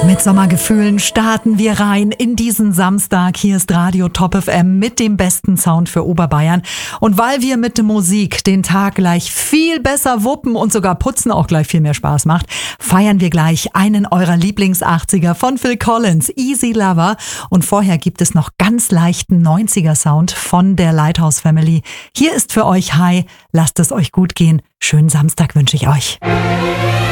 Mit Sommergefühlen starten wir rein in diesen Samstag. Hier ist Radio Top FM mit dem besten Sound für Oberbayern. Und weil wir mit der Musik den Tag gleich viel besser wuppen und sogar Putzen auch gleich viel mehr Spaß macht, feiern wir gleich einen eurer Lieblings-80er von Phil Collins, Easy Lover. Und vorher gibt es noch ganz leichten 90er-Sound von der Lighthouse Family. Hier ist für euch Hi, lasst es euch gut gehen. Schönen Samstag wünsche ich euch.